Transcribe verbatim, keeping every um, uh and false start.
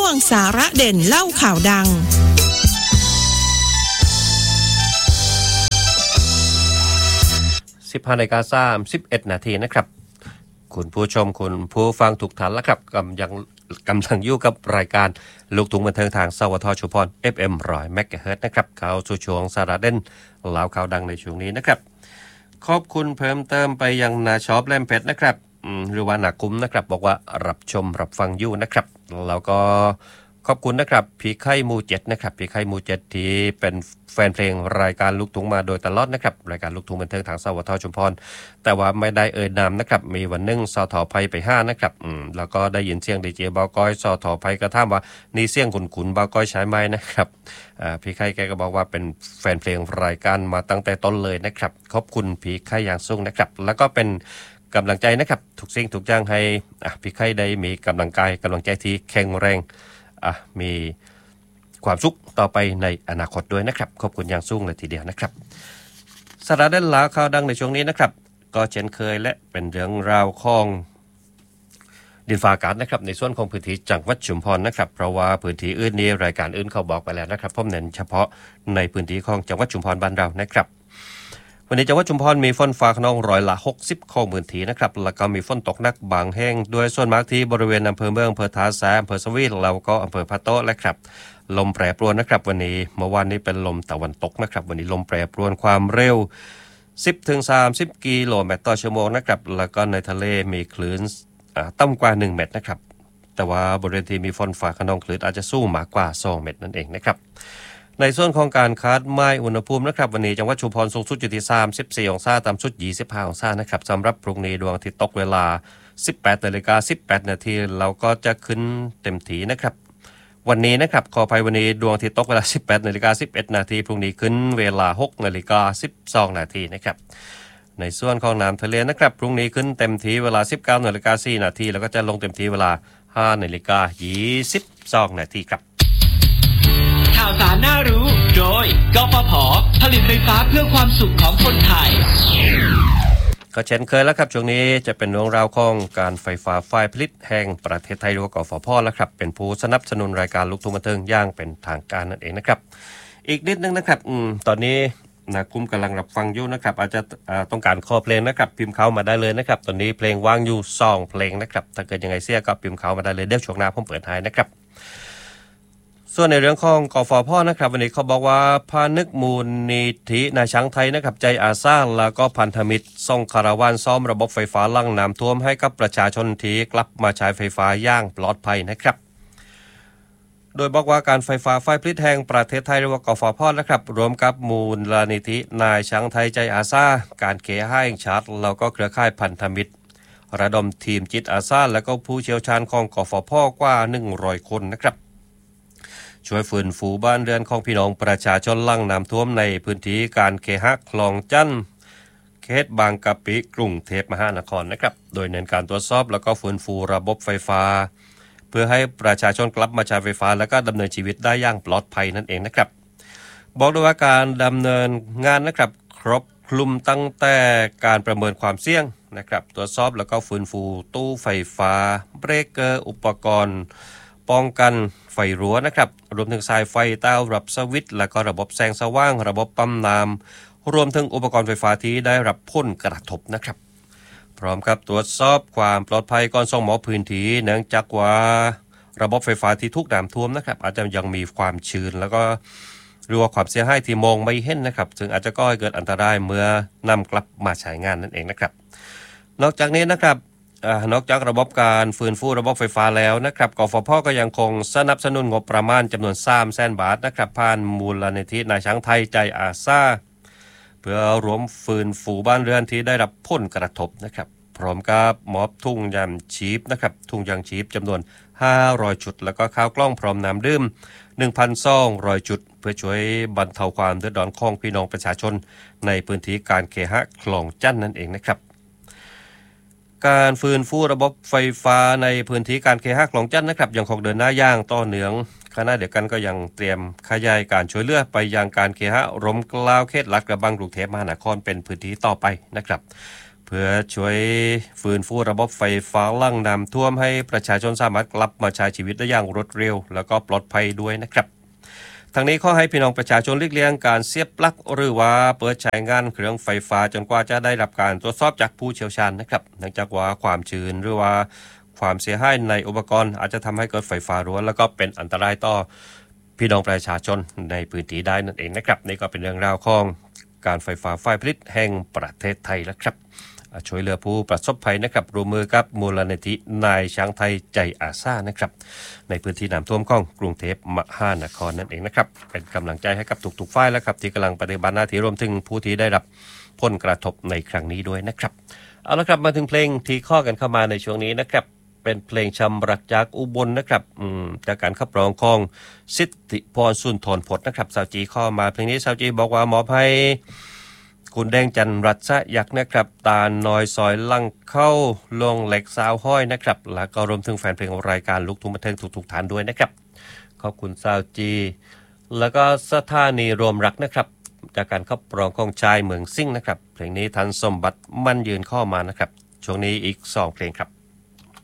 วงสาระเด่นเล่าข่าวดังสิบห้านาฬิกาสามสิบเอ็ดนาทีนะครับคุณผู้ชมคุณผู้ฟังทุกท่านแล้วครับกำลังกำลังอยู่กับรายการลูกทุ่งบันเทิงทางสวทชุมพร เอฟ เอ็ม หนึ่งร้อยเมกะเฮิรตซ์นะครับเข้าสู่ช่วงสาระเด่นเล่าข่าวดังในช่วงนี้นะครับขอบคุณเพิ่มเติมไปยังนาช็อปแลมเพชรนะครับหรือว่านาคุ้มนะครับบอกว่ารับชมรับฟังอยู่นะครับแล้วก็ขอบคุณนะครับพี่ไข่มูเจ็ดนะครับพี่ไข่มูเจ็ดที่เป็นแฟนเพลงรายการลูกทุ่งมาโดยตลอดนะครับรายการลูกทุ่งบันเทิงทางสวทชุมพรแต่ว่าไม่ได้เอ่ยนามนะครับมีวันหนึ่งสทไพไปห้านะครับอืมแล้วก็ได้ยินเสียงดีเจบาวก้อยสทไพก็ถามว่านี่เสียงขุนๆบาวก้อยใช้ไหมนะครับอ่าพี่ไข่แกก็บอกว่าเป็นแฟนเพลงรายการมาตั้งแต่ต้นเลยนะครับขอบคุณพี่ไข่อย่างสูงนะครับแล้วก็เป็นกำลังใจนะครับทุกสิ่งทุกอย่างให้อ่ะพี่ไข่ได้มีกำลังกายกำลังใจที่แข็งแรงอ่ะมีความสุขต่อไปในอนาคตด้วยนะครับขอบคุณอย่างสูงเลยทีเดียวนะครับสาระเด่นหลาข่าวดังในช่วงนี้นะครับก็เช่นเคยและเป็นเรื่องราวของดินฟ้าอากาศนะครับในส่วนของพื้นที่จังหวัดชุมพรนะครับเพราะว่าพื้นที่อื่นนี้รายการอื่นเขาบอกไปแล้วนะครับผมเน้นเฉพาะในพื้นที่ของจังหวัดชุมพรบ้านเรานะครับวันนี้จังหวัดชุมพรมีฝนฟ้าขนองร้อยละหกสิบของพื้นที่นะครับแล้วก็มีฝนตกหนักบางแห่งโดยส่วนมากที่บริเวณอำเภอเมืองอำเภอท่าแซะอำเภอสวีแล้วก็อำเภอพะโต๊ะและครับลมแปรปรวนนะครับวันนี้เมื่อวานนี้เป็นลมตะวันตกนะครับวันนี้ลมแปรปรวนความเร็ว สิบถึงสามสิบ กิโลเมตรต่อชั่วโมงนะครับแล้วก็ในทะเลมีคลื่นต่ำกว่าหนึ่งเมตรนะครับแต่ว่าบริเวณที่มีฝนฟ้าขนองคลื่นอาจจะสูงมากกว่าสองเมตรนั่นเองนะครับในส่วนของการคาดหมายอุณหภูมินะครับวันนี้จังหวัดชุมพรสูงสุดอยู่ที่สามสิบสี่องศาต่ำสุดยี่สิบห้าองศานะครับสำหรับพรุ่งนี้ดวงอาทิตย์ตกเวลา สิบแปดนาฬิกาสิบแปดนาทีเราก็จะขึ้นเต็มทีนะครับวันนี้นะครับขออภัยวันนี้ดวงอาทิตย์ตกเวลา สิบแปดนาฬิกาสิบเอ็ดนาทีพรุ่งนี้ขึ้นเวลา หกนาฬิกาสิบสองนาทีนะครับในส่วนของน้ำทะเลนะครับพรุ่งนี้ขึ้นเต็มทีเวลา สิบเก้านาฬิกาสี่นาทีแล้วก็จะลงเต็มทีเวลา ห้านาฬิกายี่สิบสองนาทีครับข่าวสารน่ารู้โดยกฟผ.ผลิตไฟฟ้าเพื่อความสุขของคนไทยก็เช่นเคยแล้วครับช่วงนี้จะเป็นเรื่องราวของการไฟฟ้าฝ่ายผลิตแห่งประเทศไทยหรือว่ากฟผ.แล้วครับเป็นผู้สนับสนุนรายการลูกทุ่งบันเทิงอย่างเป็นทางการนั่นเองนะครับอีกนิดนึงนะครับอืมตอนนี้นะคุ้มกำลังรับฟังอยู่นะครับอาจจะต้องการขอเพลงนะครับพิมพ์เข้ามาได้เลยนะครับตอนนี้เพลงว่างอยู่สองเพลงนะครับถ้าเกิดยังไงเสียก็พิมพ์เข้ามาได้เลยเดี๋ยวช่วงหน้าผมเปิดให้นะครับส่วนในเรื่องของกฟผ.นะครับวันนี้เขาบอกว่าพานึกมูลนิธินายช้างไทยนะครับใจอาสาแล้วก็พันธมิตรส่งคาราวานซ่อมระบบไฟฟ้าลังน้ำท่วมให้กับประชาชนที่กลับมาใช้ไฟฟ้าอย่างปลอดภัยนะครับโดยบอกว่าการไฟฟ้าฝ่ายผลิตแห่งประเทศไทยหรือว่ากฟผ.นะครับรวมกับมูลนิธินายช้างไทยใจอาสาการเคหะแห่งชาติแล้วก็เครือข่ายพันธมิตรระดมทีมจิตอาสาและก็ผู้เชี่ยวชาญของกฟผ.กว่าหนึ่งร้อยคนนะครับช่วยฟื้นฟูบ้านเรือนของพี่น้องประชาชนหลังน้ำท่วมในพื้นที่การเคหะคลองจันทน์เขตบางกะปิกรุงเทพมหานครนะครับโดยเน้นการตรวจสอบแล้วก็ฟื้นฟูระบบไฟฟ้าเพื่อให้ประชาชนกลับมาใช้ไฟฟ้าและก็ดำเนินชีวิตได้อย่างปลอดภัยนั่นเองนะครับบอกด้วยว่าการดำเนินงานนะครับครบคลุมตั้งแต่การประเมินความเสี่ยงนะครับตรวจสอบแล้วก็ฟื้นฟูตู้ไฟฟ้าเบรกเกอร์อุปกรณ์ป้องกันไฟรั้วนะครับรวมถึงสายไฟเต้ารับสวิตช์และก็ระบบแสงสว่างระบบปั๊มน้ำรวมถึงอุปกรณ์ไฟฟ้าที่ได้รับผลกระทบนะครับพร้อมกับตรวจสอบความปลอดภัยก่อนส่งมอบพื้นที่เนื่องจากว่าระบบไฟฟ้าที่ถูกน้ำท่วมนะครับอาจจะยังมีความชื้นแล้วก็หรือว่าความเสียหายที่มองไม่เห็นนะครับซึ่งอาจจะก่อให้เกิดอันตรายเมื่อนำกลับมาใช้งานนั่นเองนะครับนอกจากนี้นะครับนอกจากระบบการฟื้นฟูระบบไฟฟ้าแล้วนะครับกฟผ.ก็ยังคงสนับสนุนงบประมาณจำนวนสามแสนบาทนะครับผ่านมูลนิธินายช้างไทยใจอาสาเพื่อรวมฟื้นฟูบ้านเรือนที่ได้รับผลกระทบนะครับพร้อมกับมอบถุงยางชีพนะครับถุงยางชีพจำนวนห้าร้อยชุดแล้วก็ข้าวกล้องพร้อมน้ำดื่ม หนึ่งพันสองร้อย จุดเพื่อช่วยบรรเทาความเดือดร้อนของพี่น้องประชาชนในพื้นที่การเคหะคลองจันทน์นั่นเองนะครับการฟื้นฟูระบบไฟฟ้าในพื้นที่การเคหะคลองจันทน์นะครับยังคงเดินหน้าอย่างต่อเนื่องขณะเดียวกันก็ยังเตรียมขยายการช่วยเหลือไปยังการเคหะร่มเกล้าเขตลาดกระบังกรุงเทพมหานครเป็นพื้นที่ต่อไปนะครับเพื่อช่วยฟื้นฟูระบบไฟฟ้าหลังน้ำท่วมให้ประชาชนสามารถกลับมาใช้ชีวิตได้อย่างรวดเร็วแล้วก็ปลอดภัยด้วยนะครับทางนี้ขอให้พี่น้องประชาชนหลีกเลี่ยงการเสียบปลั๊กหรือว่าเปิดใช้งานเครื่องไฟฟ้าจนกว่าจะได้รับการตรวจสอบจากผู้เชี่ยวชาญนะครับเนื่องจากว่าความชื้นหรือว่าความเสียหายในอุปกรณ์อาจจะทำให้เกิดไฟฟ้ารั่วแล้วก็เป็นอันตรายต่อพี่น้องประชาชนในพื้นที่ได้นั่นเองนะครับนี่ก็เป็นเรื่องราวของการไฟฟ้าฝ่ายผลิตแห่งประเทศไทยแล้วครับช่วยเหลือผู้ประสบภัยนะครับร่วมมือกับมูลนิธินายช้างไทยใจอาสานะครับในพื้นที่น้ำท่วมของกรุงเทพมหานครนั่นเองนะครับเป็นกำลังใจให้กับทุกๆฝ่ายแล้วครับที่กำลังปฏิบัติหน้าที่รวมถึงผู้ที่ได้รับผลกระทบในครั้งนี้ด้วยนะครับเอาละครับมาถึงเพลงที่ข้อกันเข้ามาในช่วงนี้นะครับเป็นเพลงชำรักจากอุบลนะครับอืมจากการขับร้องของสิทธิพรสุนทรพจน์นะครับสาวจีข้อมาเพลงนี้สาวจีบอกว่ามอบให้คุณแดงจันรัตน์ยักษ์นะครับตาลน้อยซอยลังเข้าลงเหล็กสาวห้อยนะครับแล้วก็รวมถึงแฟนเพลงของรายการลูกทุ่งบันเทิงทุกๆท่านด้วยนะครับขอบคุณสาวจีแล้วก็สถานีรวมรักนะครับจากการขับร้องของชายเมืองซิ่งนะครับเพลงนี้ทันสมบัติมั่นยืนข้อมานะครับช่วงนี้อีกสองเพลงครับ